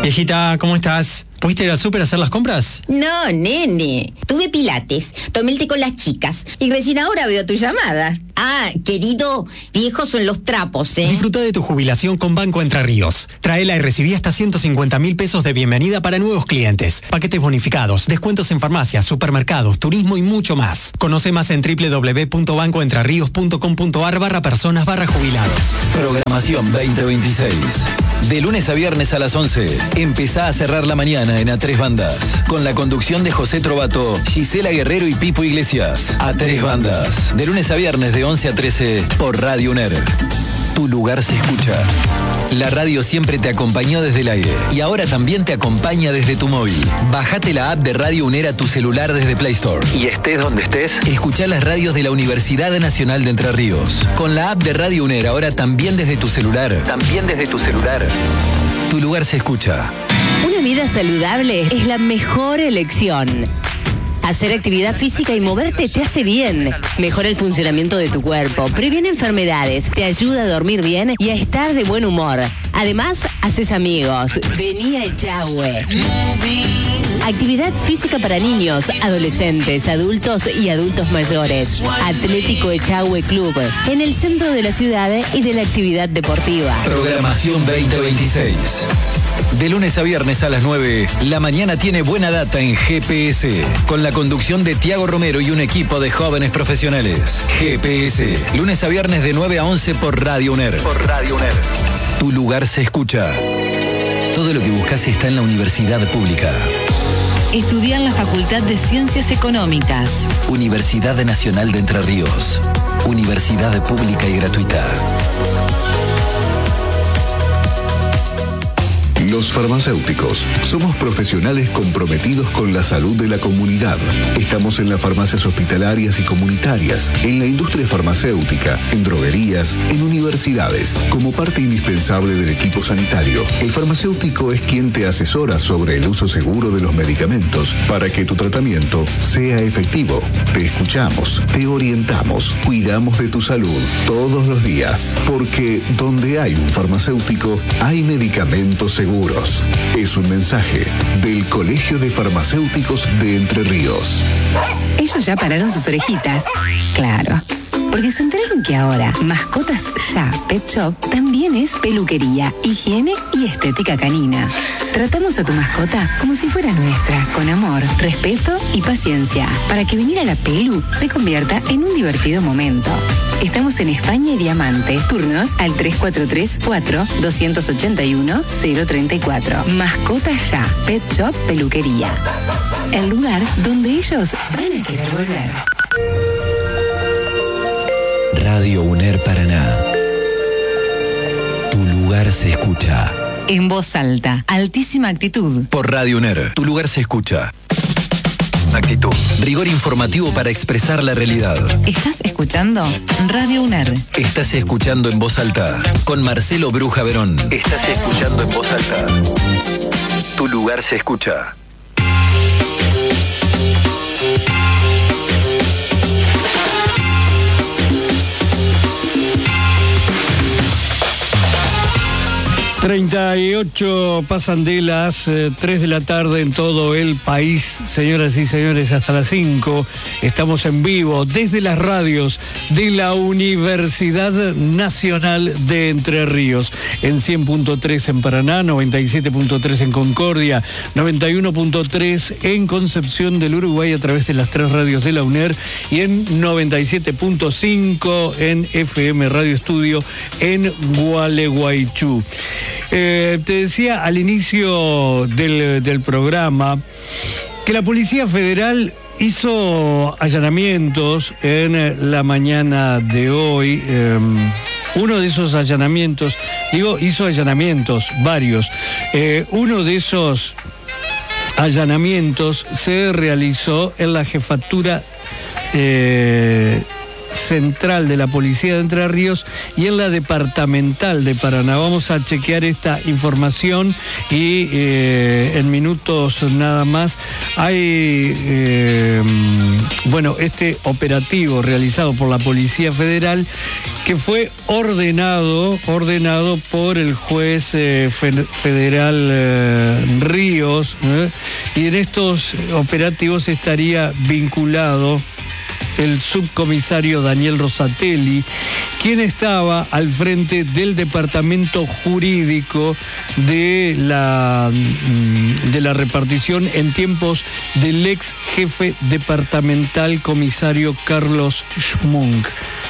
Viejita, ¿cómo estás? ¿Pudiste ir al súper a hacer las compras? No, nene. Tuve pilates, tomé el té con las chicas y recién ahora veo tu llamada. Ah, querido, viejos son los trapos, ¿eh? Disfruta de tu jubilación con Banco Entre Ríos. Tráela y recibí hasta 150.000 pesos de bienvenida para nuevos clientes. Paquetes bonificados, descuentos en farmacias, supermercados, turismo y mucho más. Conoce más en www.bancoentrerios.com.ar/personas/jubilados. Programación 2026. De lunes a viernes a las 11, empezá a cerrar la mañana en A Tres Bandas. Con la conducción de José Trovato, Gisela Guerrero y Pipo Iglesias. A Tres Bandas. De lunes a viernes de 11 a 13 por Radio UNER. Tu lugar se escucha. La radio siempre te acompañó desde el aire y ahora también te acompaña desde tu móvil. Bájate la app de Radio UNER a tu celular desde Play Store. Y estés donde estés, escuchá las radios de la Universidad Nacional de Entre Ríos. Con la app de Radio UNER ahora también desde tu celular. Tu lugar se escucha. Una vida saludable es la mejor elección. Hacer actividad física y moverte te hace bien. Mejora el funcionamiento de tu cuerpo, previene enfermedades, te ayuda a dormir bien y a estar de buen humor. Además, haces amigos. Vení a Echagüe. Actividad física para niños, adolescentes, adultos y adultos mayores. Atlético Echagüe Club, en el centro de la ciudad y de la actividad deportiva. Programación 2026. De lunes a viernes a las 9, la mañana tiene buena data en GPS, con la conducción de Tiago Romero y un equipo de jóvenes profesionales. GPS, lunes a viernes de 9 a 11 por Radio UNER. Tu lugar se escucha. Todo lo que buscas está en la universidad pública. Estudiar en la Facultad de Ciencias Económicas. Universidad Nacional de Entre Ríos. Universidad pública y gratuita. Los farmacéuticos somos profesionales comprometidos con la salud de la comunidad. Estamos en las farmacias hospitalarias y comunitarias, en la industria farmacéutica, en droguerías, en universidades. Como parte indispensable del equipo sanitario, el farmacéutico es quien te asesora sobre el uso seguro de los medicamentos para que tu tratamiento sea efectivo. Te escuchamos, te orientamos, cuidamos de tu salud todos los días, porque donde hay un farmacéutico, hay medicamentos seguros. Es un mensaje del Colegio de Farmacéuticos de Entre Ríos. Ellos ya pararon sus orejitas. Claro. Porque se enteraron que ahora Mascotas Ya Pet Shop también es peluquería, higiene y estética canina. Tratamos a tu mascota como si fuera nuestra, con amor, respeto y paciencia, para que venir a la pelu se convierta en un divertido momento. Estamos en España y Diamante. Turnos al 343-4-281-034. Mascotas Ya Pet Shop Peluquería. El lugar donde ellos van a querer volver. Radio UNER Paraná. Tu lugar se escucha. En voz alta, altísima actitud. Por Radio UNER, tu lugar se escucha. Actitud. Rigor informativo para expresar la realidad. ¿Estás escuchando? Radio UNER. Estás escuchando en voz alta. Con Marcelo Bruja Verón. Estás escuchando en voz alta. Tu lugar se escucha. Pasan de las 3 de la tarde en todo el país. Señoras y señores, hasta las 5 estamos en vivo desde las radios de la Universidad Nacional de Entre Ríos. En 100.3 en Paraná, 97.3 en Concordia, 91.3 en Concepción del Uruguay a través de las 3 radios de la UNER y en 97.5 en FM Radio Estudio en Gualeguaychú. Te decía al inicio del programa que la Policía Federal hizo allanamientos en la mañana de hoy. Uno de esos allanamientos, hizo allanamientos varios. Uno de esos allanamientos se realizó en la jefatura central de la Policía de Entre Ríos y en la departamental de Paraná. Vamos a chequear esta información y en minutos nada más hay este operativo realizado por la Policía Federal que fue ordenado por el juez federal Ríos, y en estos operativos estaría vinculado el subcomisario Daniel Rosatelli, quien estaba al frente del departamento jurídico de la repartición en tiempos del ex jefe departamental comisario Carlos Schmunk.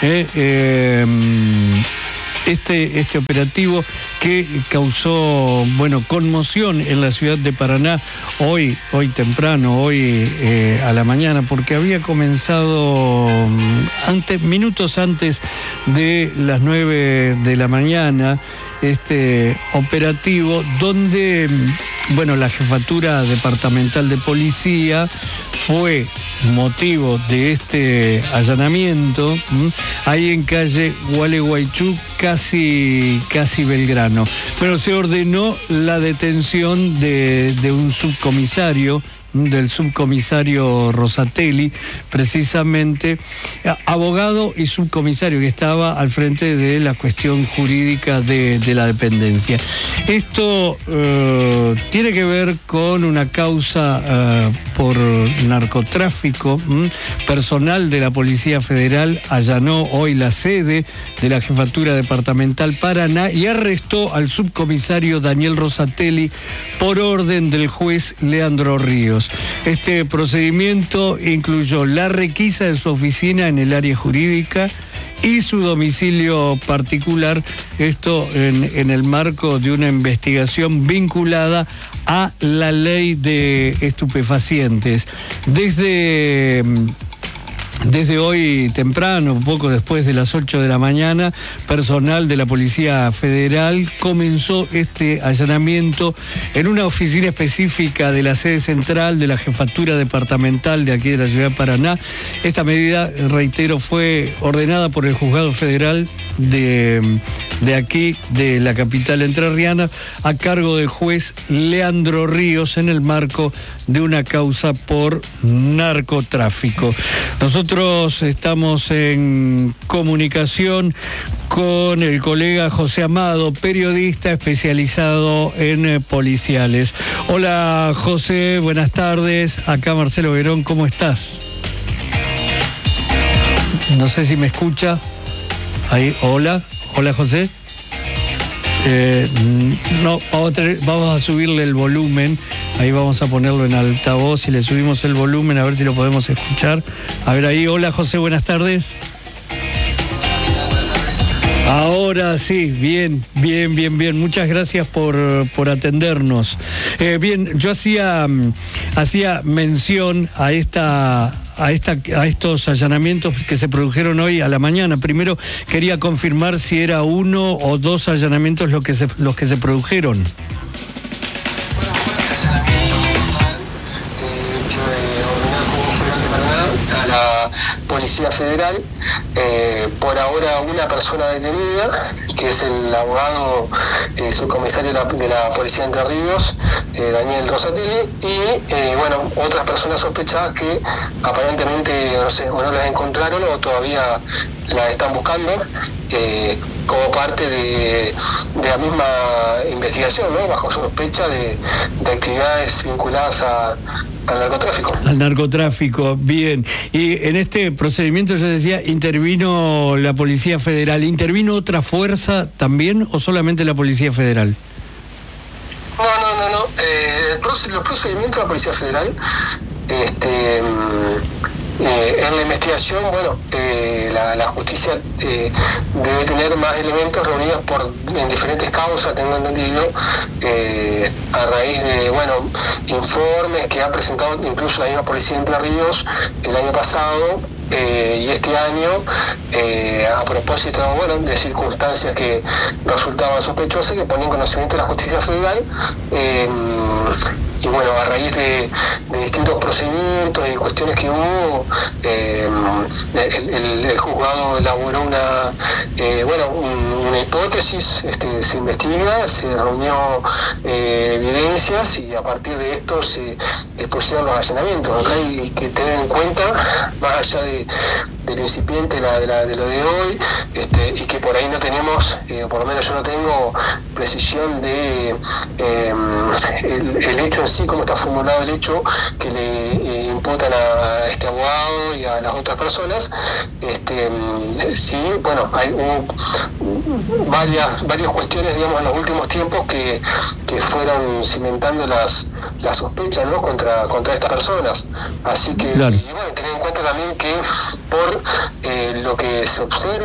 Este operativo que causó conmoción en la ciudad de Paraná hoy temprano, a la mañana, porque había comenzado minutos antes de las 9 de la mañana este operativo donde la jefatura departamental de policía fue motivo de este allanamiento ahí en calle Gualeguaychú, casi Belgrano. Pero se ordenó la detención de un subcomisario, del subcomisario Rosatelli, precisamente, abogado y subcomisario que estaba al frente de la cuestión jurídica de la dependencia. Esto tiene que ver con una causa por narcotráfico. Personal de la Policía Federal allanó hoy la sede de la Jefatura Departamental Paraná y arrestó al subcomisario Daniel Rosatelli por orden del juez Leandro Ríos. Este procedimiento incluyó la requisa de su oficina en el área jurídica y su domicilio particular, esto en el marco de una investigación vinculada a la ley de estupefacientes. Desde hoy temprano, poco después de las 8 de la mañana, personal de la Policía Federal comenzó este allanamiento en una oficina específica de la sede central de la Jefatura Departamental de aquí de la ciudad de Paraná. Esta medida, reitero, fue ordenada por el Juzgado Federal de aquí, de la capital entrerriana, a cargo del juez Leandro Ríos en el marco de una causa por narcotráfico. Nosotros estamos en comunicación con el colega José Amado, periodista especializado en policiales. Hola José, buenas tardes. Acá Marcelo Verón, ¿cómo estás? No sé si me escucha. Ahí, hola José. No, vamos a subirle el volumen. Ahí vamos a ponerlo en altavoz y le subimos el volumen a ver si lo podemos escuchar. A ver ahí, hola José, buenas tardes. Ahora sí, bien. Muchas gracias por atendernos. Bien, yo hacía mención a estos allanamientos que se produjeron hoy a la mañana. Primero quería confirmar si era uno o dos allanamientos los que se produjeron. A la Policía Federal, por ahora una persona detenida, que es el abogado subcomisario de la Policía de Entre Ríos, Daniel Rosatelli, y otras personas sospechadas que aparentemente o no las encontraron o todavía las están buscando, como parte de la misma investigación, ¿no? Bajo sospecha de actividades vinculadas al narcotráfico. Al narcotráfico, bien. Y en este procedimiento, yo decía, intervino la Policía Federal. ¿Intervino otra fuerza también o solamente la Policía Federal? No. Los procedimientos de la Policía Federal, en la investigación, la justicia debe tener más elementos reunidos en diferentes causas, tengo entendido, a raíz de informes que ha presentado incluso la misma Policía de Entre Ríos el año pasado y este año, a propósito de circunstancias que resultaban sospechosas, que ponían conocimiento de la justicia federal bueno, a raíz de distintos procedimientos y cuestiones que hubo, el juzgado elaboró una hipótesis, se investiga, se reunió evidencias y a partir de esto se pusieron los allanamientos. Acá hay que tener en cuenta, más allá del incipiente de lo de hoy, y que por ahí no tenemos, por lo menos yo no tengo precisión de el hecho en sí, cómo está formulado el hecho que le imputan a este abogado y a las otras personas. Sí, bueno, hubo varias cuestiones, digamos, en los últimos tiempos que fueron cimentando las sospechas, ¿no?, contra estas personas. Así que, claro. y bueno, tener en cuenta también que por lo que se observa